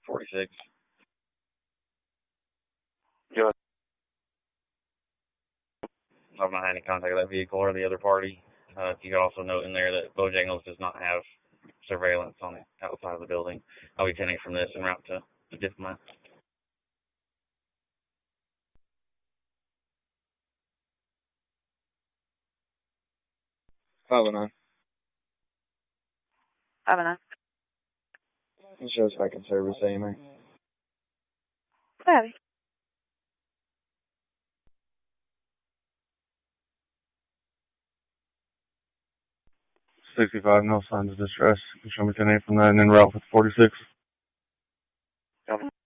46. Go ahead. I've not had any contact with that vehicle or the other party. You could also note in there that Bojangles does not have surveillance on the outside of the building. I'll be 10-8 from this en route to Diplomat. 509. 509. It shows back in service, AMA. Copy. 65, no signs of distress. You show me 10-8 from that and en route with 46. Copy.